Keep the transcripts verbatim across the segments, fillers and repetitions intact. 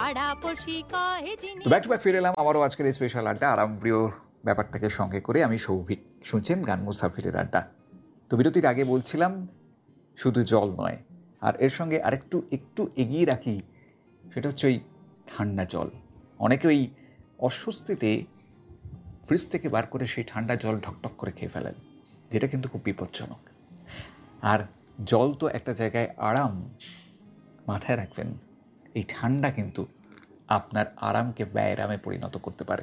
তো back to back ফিরে এলাম আবারও আজকের এই স্পেশাল আড্ডা আরামপ্রিয় ব্যাপারটাকে সঙ্গে করে। আমি সৌভিক, শুনছেন গান মুসাফিরের আড্ডা। তো বিরতির আগে বলছিলাম শুধু জল নয়, আর এর সঙ্গে আরেকটু একটু এগিয়ে রাখি, সেটা হচ্ছে ওই ঠান্ডা জল। অনেকে ওই অস্বস্তিতে ফ্রিজ থেকে বার করে সেই ঠান্ডা জল ঢকঢক করে খেয়ে ফেলেন, যেটা কিন্তু খুব বিপজ্জনক। আর জল তো একটা জায়গায় আরাম, মাথায় রাখবেন এই ঠান্ডা কিন্তু আপনার আরামকে ব্যায়ামে পরিণত করতে পারে।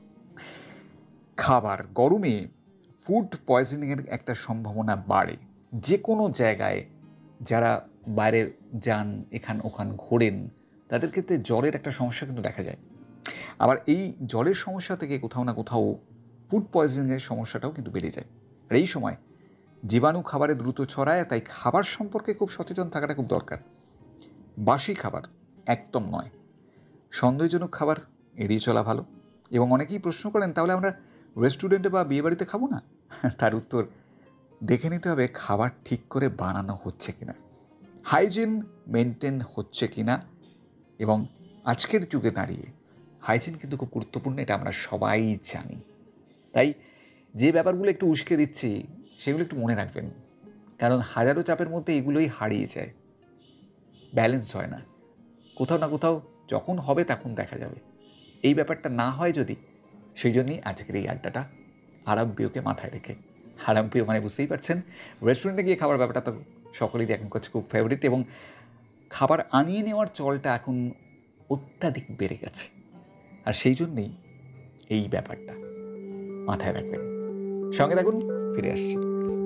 খাবার গরমে ফুড পয়জনিংয়ের একটা সম্ভাবনা বাড়ে। যে কোনো জায়গায় যারা বাইরে যান, এখান ওখান ঘোরেন, তাদের ক্ষেত্রে জ্বরের একটা সমস্যা কিন্তু দেখা যায়। আবার এই জ্বরের সমস্যা থেকে কোথাও না কোথাও ফুড পয়জনিংয়ের সমস্যাটাও কিন্তু বেড়ে যায়। আর এই সময় জীবাণু খাবারে দ্রুত ছড়ায়, তাই খাবার সম্পর্কে খুব সচেতন থাকাটা খুব দরকার। বাসি খাবার একদম নয়, সন্দেহজনক খাবার এড়িয়ে চলা ভালো। এবং অনেকেই প্রশ্ন করেন, তাহলে আমরা রেস্টুরেন্টে বা বিয়েবাড়িতে খাবো না? তার উত্তর, দেখে নিতে হবে খাবার ঠিক করে বানানো হচ্ছে কিনা, হাইজিন মেনটেন হচ্ছে কিনা। এবং আজকের যুগে দাঁড়িয়ে হাইজিন কিন্তু খুব গুরুত্বপূর্ণ, এটা আমরা সবাই জানি। তাই যে ব্যাপারগুলো একটু উস্কে দিচ্ছি সেগুলো একটু মনে রাখবেন, কারণ হাজারো চাপের মধ্যে এগুলোই হারিয়ে যায়, ব্যালেন্স হয় না। কোথাও না কোথাও যখন হবে তখন দেখা যাবে, এই ব্যাপারটা না হয় যদি। সেই জন্যই আজকের এই আড্ডাটা আরামপ্রিয়কে মাথায় রেখে। আরামপ্রিয় মানে বুঝতেই পারছেন, রেস্টুরেন্টে গিয়ে খাবার ব্যাপারটা তো সকলেরই এখন কাছে খুব ফেভারিট, এবং খাবার আনিয়ে নেওয়ার চলটা এখন অত্যাধিক বেড়ে গেছে। আর সেই জন্যেই এই ব্যাপারটা মাথায় রাখবেন। সঙ্গে থাকুন, ফিরে আসছি।